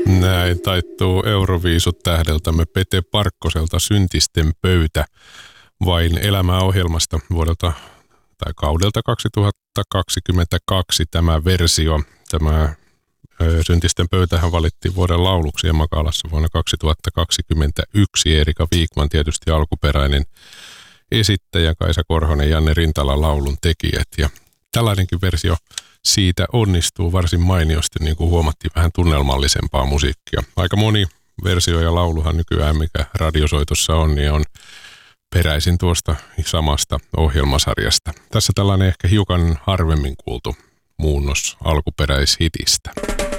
Näin taittuu Euroviisut tähdeltämme Pete Parkkoselta Syntisten pöytä vain elämää ohjelmasta vuodelta tai kaudelta 2022 tämä versio. Tämä Syntisten pöytähän valittiin vuoden lauluksi Emakalassa vuonna 2021. Erika Viikman tietysti alkuperäinen esittäjä, Kaisa Korhonen, Janne Rintala laulun tekijät ja tällainenkin versio siitä onnistuu varsin mainiosti, niin kuin huomattiin, vähän tunnelmallisempaa musiikkia. Aika moni versio ja lauluhan nykyään, mikä radiosoitossa on, niin on peräisin tuosta samasta ohjelmasarjasta. Tässä tällainen ehkä hiukan harvemmin kuultu muunnos alkuperäishitistä.